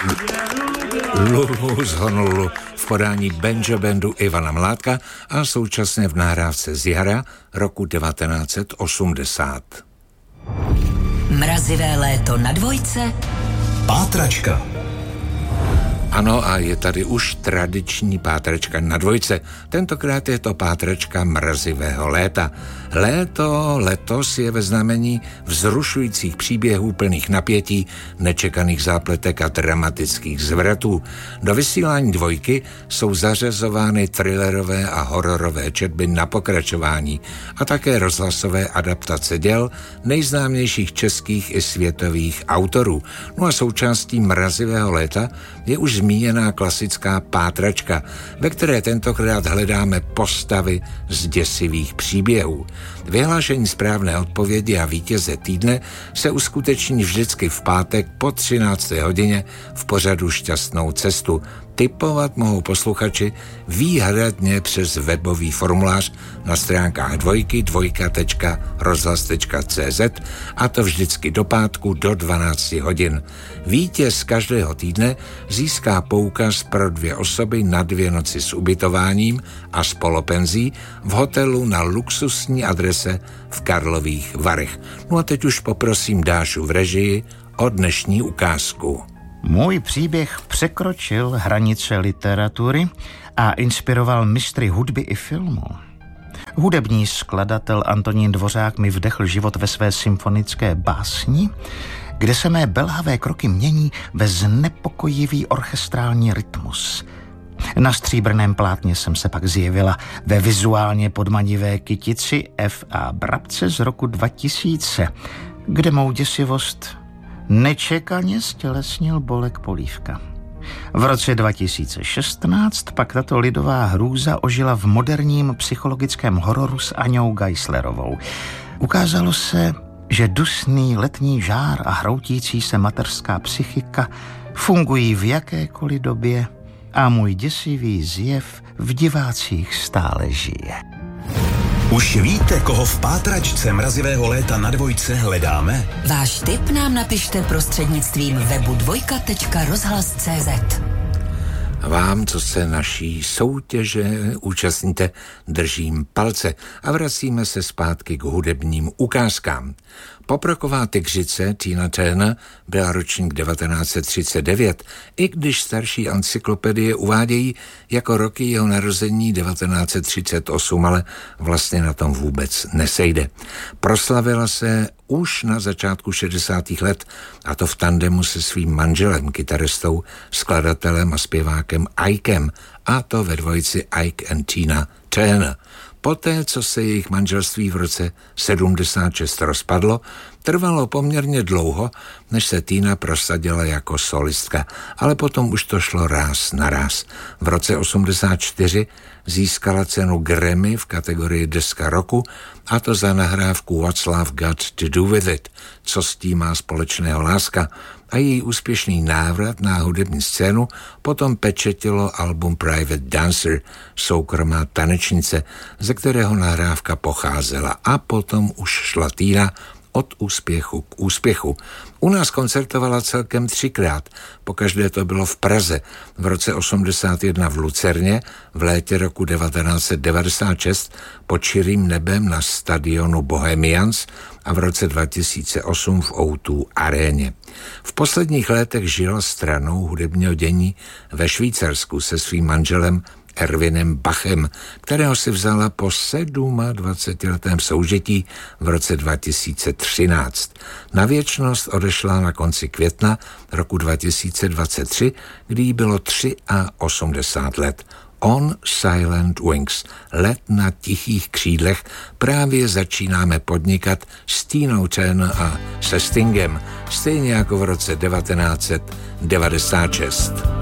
Lulu z Honolulu v podání banjo bandu Ivana Mládka a současně v nahrávce z jara roku 1980. Mrazivé léto na dvojce. Pátračka. Ano, a je tady už tradiční pátračka na dvojce. Tentokrát je to pátračka mrazivého léta. Letos je ve znamení vzrušujících příběhů plných napětí, nečekaných zápletek a dramatických zvratů. Do vysílání dvojky jsou zařazovány thrillerové a hororové četby na pokračování a také rozhlasové adaptace děl nejznámějších českých i světových autorů. No a součástí mrazivého léta je už zmíněná klasická pátračka, ve které tentokrát hledáme postavy z děsivých příběhů. Vyhlášení správné odpovědi a vítěze týdne se uskuteční vždycky v pátek po 13. hodině v pořadu Šťastnou cestu. Tipovat mohou posluchači výhradně přes webový formulář na stránkách dvojka.rozhlas.cz a to vždycky do pátku do 12 hodin. Vítěz každého týdne získá poukaz pro 2 osoby na 2 noci s ubytováním a s polopenzí v hotelu na luxusní adrese v Karlových Varech. No a teď už poprosím Dášu v režii o dnešní ukázku. Můj příběh překročil hranice literatury a inspiroval mistry hudby i filmu. Hudební skladatel Antonín Dvořák mi vdechl život ve své symfonické básni, kde se mé belhavé kroky mění ve znepokojivý orchestrální rytmus. Na stříbrném plátně jsem se pak zjevila ve vizuálně podmanivé kytici F.A. Brabce z roku 2000, kde mou děsivost nečekaně stělesnil Bolek Polívka. V roce 2016 pak tato lidová hrůza ožila v moderním psychologickém hororu s Aňou Geislerovou. Ukázalo se, že dusný letní žár a hroutící se mateřská psychika fungují v jakékoliv době a můj děsivý zjev v divácích stále žije. Už víte, koho v pátračce mrazivého léta na dvojce hledáme? Váš tip nám napište prostřednictvím webu dvojka.rozhlas.cz. Vám, co se naší soutěže účastníte, držím palce a vracíme se zpátky k hudebním ukázkám. Poproková tygřice Tina Turner byla ročník 1939, i když starší encyklopedie uvádějí jako roky jeho narození 1938, ale vlastně na tom vůbec nesejde. Proslavila se už na začátku 60. let, a to v tandemu se svým manželem, kytaristou, skladatelem a zpěvákem Ikem, a to ve dvojici Ike and Tina Turner. Poté, co se jejich manželství v roce 76 rozpadlo, trvalo poměrně dlouho, než se Tina prosadila jako solistka, ale potom už to šlo ráz na ráz. V roce 84 získala cenu Grammy v kategorii deska roku, a to za nahrávku What's Love Got to Do With It, co s tím má společného láska, a její úspěšný návrat na hudební scénu potom pečetilo album Private Dancer, soukromá tanečnice, ze kterého nahrávka pocházela, a potom už šla Tina od úspěchu k úspěchu. U nás koncertovala celkem 3krát, pokaždé to bylo v Praze, v roce 81 v Lucerně, v létě roku 1996 pod širým nebem na stadionu Bohemians a v roce 2008 v O2 aréně. V posledních letech žila stranou hudebního dění ve Švýcarsku se svým manželem Erwinem Bachem, kterého si vzala po 27letém soužití v roce 2013. Na věčnost odešla na konci května roku 2023, kdy jí bylo 83 let. On Silent Wings, let na tichých křídlech, právě začínáme podnikat s Tinou Turner a se Stingem, stejně jako v roce 1996.